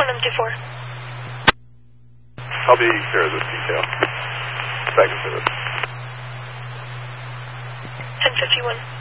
1MC4. I'll be care of this detail. Second service. 1051.